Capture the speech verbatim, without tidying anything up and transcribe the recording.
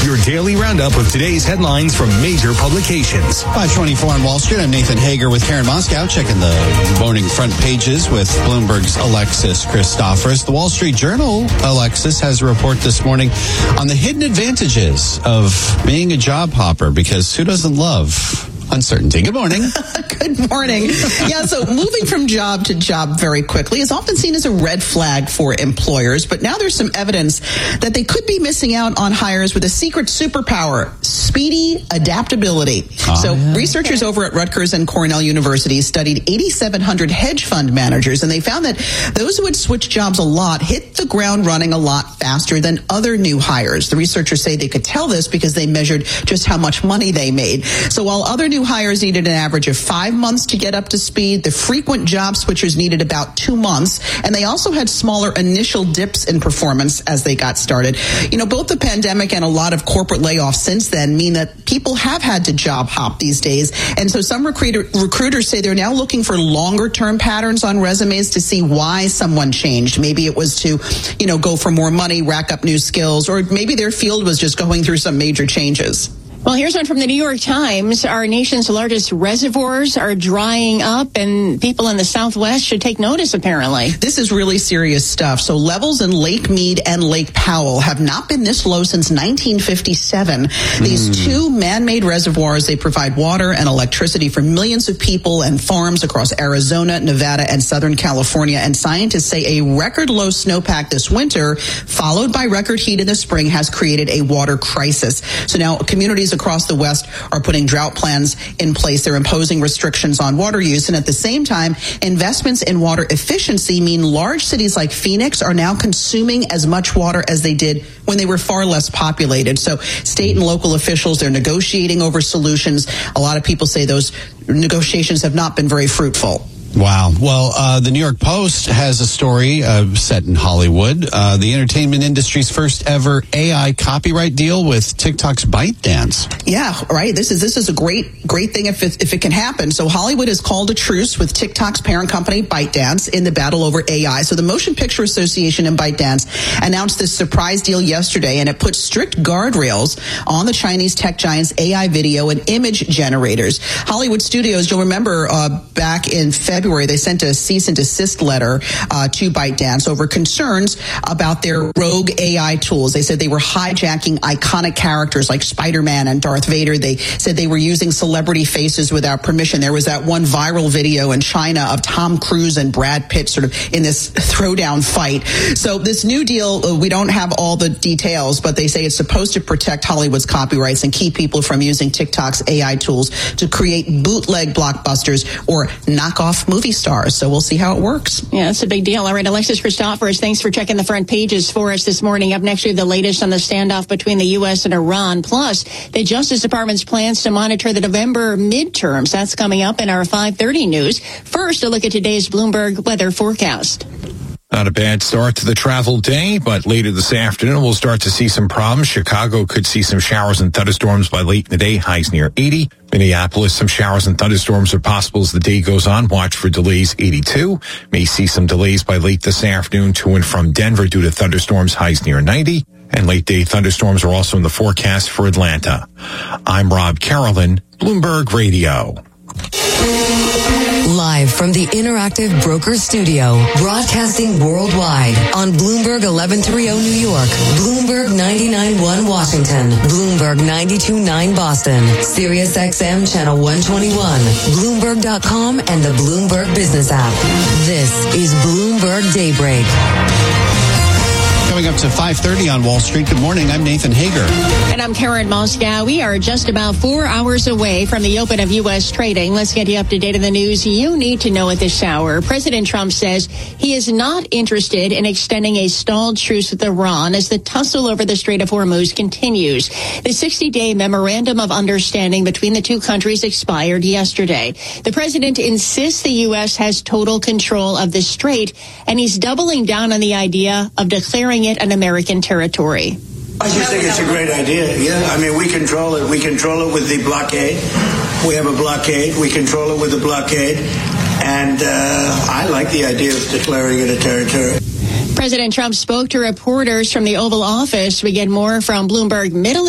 your daily roundup of today's headlines from major publications. five twenty-four on Wall Street. I'm Nathan Hager with Karen Moscow, checking the morning front pages with Bloomberg's Alexis Christoforous. The Wall Street Journal, Alexis, has a report this morning on the hidden advantages of being a job hopper, because who doesn't love uncertainty? Good morning. Good morning. Yeah, so moving from job to job very quickly is often seen as a red flag for employers, but now there's some evidence that they could be missing out on hires with a secret superpower, speedy adaptability. Oh, so yeah. Researchers over at Rutgers and Cornell University studied eighty-seven hundred hedge fund managers, and they found that those who had switched jobs a lot hit the ground running a lot faster than other new hires. The researchers say they could tell this because they measured just how much money they made. So while other new hires needed an average of five months to get up to speed, the frequent job switchers needed about two months, and they also had smaller initial dips in performance as they got started. You know, both the pandemic and a lot of corporate layoffs since then mean that people have had to job hop these days, and so some recruiter, recruiters say they're now looking for longer-term patterns on resumes to see why someone changed. Maybe it was to, you know, go for more money, rack up new skills, or maybe their field was just going through some major changes. Well, here's one from the New York Times. Our nation's largest reservoirs are drying up, and people in the Southwest should take notice, apparently. This is really serious stuff. So levels in Lake Mead and Lake Powell have not been this low since nineteen fifty-seven. Mm. These two man-made reservoirs, they provide water and electricity for millions of people and farms across Arizona, Nevada, and Southern California. And scientists say a record low snowpack this winter, followed by record heat in the spring, has created a water crisis. So now communities across the West are putting drought plans in place. They're imposing restrictions on water use. And at the same time, investments in water efficiency mean large cities like Phoenix are now consuming as much water as they did when they were far less populated. So state and local officials, they're negotiating over solutions. A lot of people say those negotiations have not been very fruitful. Wow. Well, uh, the New York Post has a story uh, set in Hollywood. Uh, the entertainment industry's first ever A I copyright deal with TikTok's ByteDance. Yeah, right. This is this is a great great thing if it, if it can happen. So Hollywood has called a truce with TikTok's parent company ByteDance in the battle over A I. So the Motion Picture Association and ByteDance announced this surprise deal yesterday, and it puts strict guardrails on the Chinese tech giant's A I video and image generators. Hollywood studios, you'll remember uh, back in February, February, they sent a cease and desist letter uh, to ByteDance over concerns about their rogue A I tools. They said they were hijacking iconic characters like Spider-Man and Darth Vader. They said they were using celebrity faces without permission. There was that one viral video in China of Tom Cruise and Brad Pitt sort of in this throwdown fight. So this new deal, uh, we don't have all the details, but they say it's supposed to protect Hollywood's copyrights and keep people from using TikTok's A I tools to create bootleg blockbusters or knockoff movie stars. So we'll see how it works. Yeah, that's a big deal. All right, Alexis Christoforous, thanks for checking the front pages for us this morning. Up next, we have the latest on the standoff between the U S and Iran, plus the Justice Department's plans to monitor the November midterms. That's coming up in our five thirty news. First, a look at today's Bloomberg weather forecast. Not a bad start to the travel day, but later this afternoon we'll start to see some problems. Chicago could see some showers and thunderstorms by late in the day, highs near eighty. Minneapolis, some showers and thunderstorms are possible as the day goes on. Watch for delays, eighty-two. May see some delays by late this afternoon to and from Denver due to thunderstorms, highs near ninety. And late day thunderstorms are also in the forecast for Atlanta. I'm Rob Carolyn, Bloomberg Radio. Live from the Interactive Brokers Studio, broadcasting worldwide on Bloomberg eleven thirty New York, Bloomberg ninety-nine point one Washington, Bloomberg ninety-two point nine Boston, Sirius X M Channel one twenty-one, Bloomberg dot com, and the Bloomberg Business app. This is Bloomberg Daybreak. Coming up to five thirty on Wall Street. Good morning. I'm Nathan Hager. And I'm Karen Moscow. We are just about four hours away from the open of U S trading. Let's get you up to date on the news you need to know at this hour. President Trump says he is not interested in extending a stalled truce with Iran as the tussle over the Strait of Hormuz continues. The sixty-day memorandum of understanding between the two countries expired yesterday. The president insists the U S has total control of the strait, and he's doubling down on the idea of declaring it an American territory. I just think it's a great idea. Yeah, I mean, we control it. We control it with the blockade. We have a blockade. We control it with the blockade. And uh, I like the idea of declaring it a territory. President Trump spoke to reporters from the Oval Office. We get more from Bloomberg Middle